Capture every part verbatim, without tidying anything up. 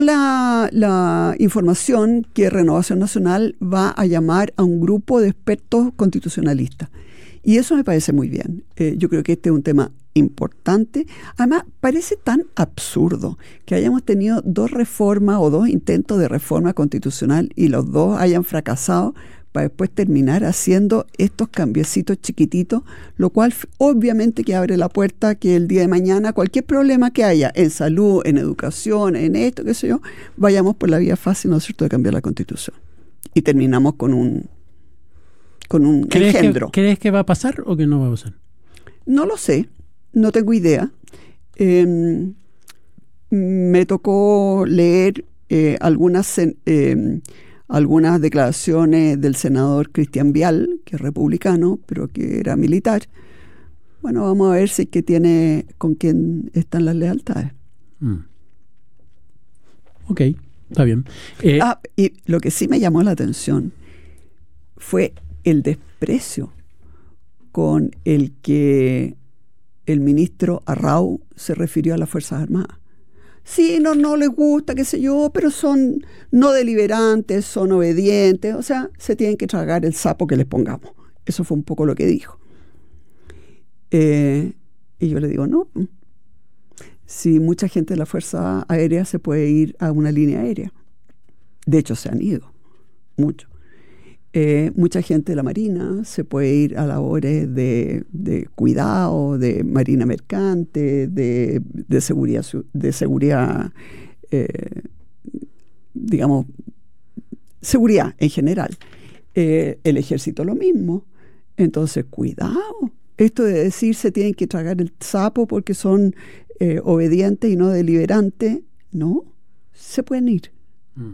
La, la información que Renovación Nacional va a llamar a un grupo de expertos constitucionalistas. Y eso me parece muy bien. Eh, yo creo que este es un tema importante. Además, parece tan absurdo que hayamos tenido dos reformas o dos intentos de reforma constitucional y los dos hayan fracasado para después terminar haciendo estos cambiecitos chiquititos, lo cual obviamente que abre la puerta que el día de mañana cualquier problema que haya en salud, en educación, en esto, qué sé yo, vayamos por la vía fácil, ¿no es cierto?, de cambiar la Constitución. Y terminamos con un con un ¿Crees engendro. Que, ¿Crees que va a pasar o que no va a pasar? No lo sé, no tengo idea. Eh, me tocó leer eh, algunas... Eh, algunas declaraciones del senador Cristian Vial, que es republicano, pero que era militar. Bueno, vamos a ver si es que tiene con quién están las lealtades. Mm. Ok, está bien. Eh, ah, y lo que sí me llamó la atención fue el desprecio con el que el ministro Arrau se refirió a las Fuerzas Armadas. Sí, no, no les gusta, qué sé yo, pero son no deliberantes, son obedientes, o sea, se tienen que tragar el sapo que les pongamos. Eso fue un poco lo que dijo. Eh, y yo le digo, no, si mucha gente de la Fuerza Aérea se puede ir a una línea aérea. De hecho, se han ido, mucho. Eh, mucha gente de la Marina se puede ir a labores de, de cuidado, de marina mercante, de, de seguridad, de seguridad eh, digamos, seguridad en general. Eh, el ejército lo mismo. Entonces, cuidado. Esto de decir se tienen que tragar el sapo porque son eh, obedientes y no deliberantes, no, se pueden ir. Mm.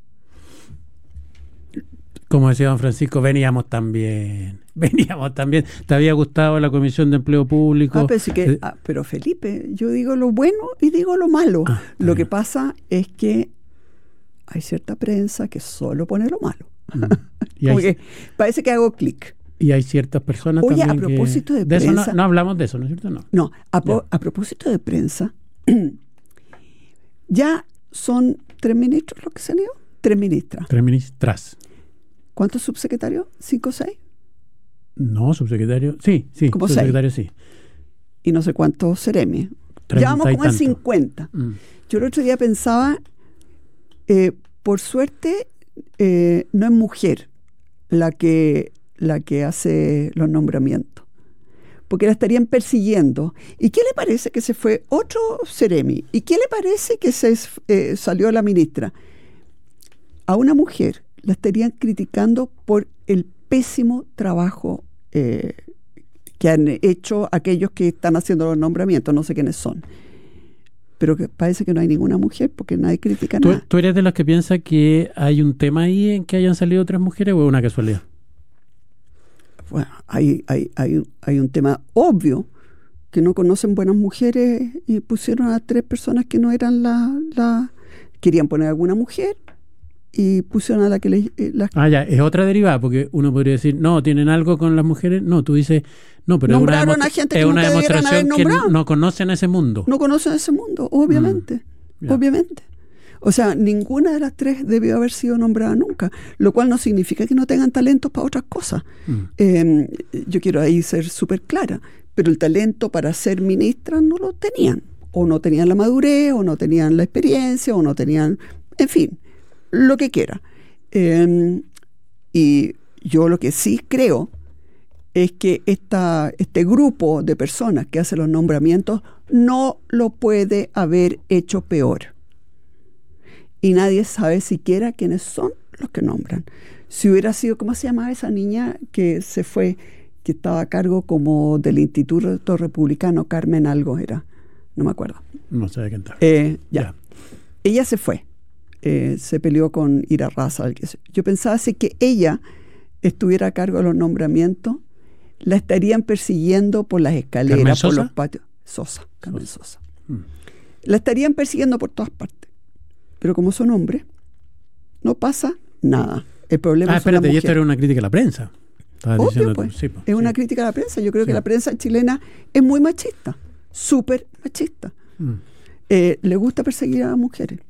Como decía don Francisco, veníamos también, veníamos también. ¿Te había gustado la Comisión de Empleo Público? Ah, pero, sí que, ah, pero Felipe, yo digo lo bueno y digo lo malo. Ah, lo que pasa es que hay cierta prensa que solo pone lo malo. Mm. Y hay, que parece que hago clic. Y hay ciertas personas Oye, también a propósito que, de, de prensa... Eso no, no hablamos de eso, ¿no es cierto? No, no a, po, a propósito de prensa, ya son tres ministros los que se han ido. Tres ministras. Tres ministras. ¿Cuántos subsecretarios? ¿Cinco o seis? No, subsecretario, sí, sí, como subsecretario seis. Sí. Y no sé cuántos seremi. Ya vamos como en cincuenta. Mm. Yo el otro día pensaba, eh, por suerte, eh, no es mujer la que, la que hace los nombramientos, porque la estarían persiguiendo. ¿Y qué le parece que se fue otro seremi? ¿Y qué le parece que se eh, salió la ministra? A una mujer la estarían criticando por el pésimo trabajo eh, que han hecho aquellos que están haciendo los nombramientos, no sé quiénes son. Pero que parece que no hay ninguna mujer porque nadie critica ¿Tú, nada. ¿Tú eres de los que piensa que hay un tema ahí en que hayan salido tres mujeres o es una casualidad? Bueno, hay, hay, hay, hay un tema obvio, que no conocen buenas mujeres y pusieron a tres personas que no eran la... la querían poner a alguna mujer y pusieron a la que le... La... Ah, ya, es otra derivada, porque uno podría decir, no, ¿tienen algo con las mujeres? No, tú dices, no, pero nombraron es una, a gente es que una demostración que nombrado. no conocen ese mundo. No conocen ese mundo, obviamente, mm, yeah. obviamente. O sea, ninguna de las tres debió haber sido nombrada nunca, lo cual no significa que no tengan talentos para otras cosas. Mm. Eh, yo quiero ahí ser súper clara, pero el talento para ser ministra no lo tenían, o no tenían la madurez, o no tenían la experiencia, o no tenían, en fin, lo que quiera. Eh, y yo lo que sí creo es que esta, este grupo de personas que hace los nombramientos no lo puede haber hecho peor. Y nadie sabe siquiera quiénes son los que nombran. Si hubiera sido, ¿cómo se llamaba esa niña que se fue, que estaba a cargo como del Instituto Republicano? Carmen algo era, no me acuerdo. No sé de quién está. Eh, ya. ya. Ella se fue. Eh, se peleó con Ira Raza. Yo pensaba si que ella estuviera a cargo de los nombramientos, la estarían persiguiendo por las escaleras, por los patios. Sosa, Carmen Sosa. Sosa. Mm. La estarían persiguiendo por todas partes. Pero como son hombres, no pasa nada. El problema ah, es espérate, y esto era una crítica a la prensa. Obvio, pues, sí, pues, es sí. una crítica a la prensa. Yo creo sí. que la prensa chilena es muy machista, súper machista. Mm. Eh, le gusta perseguir a las mujeres.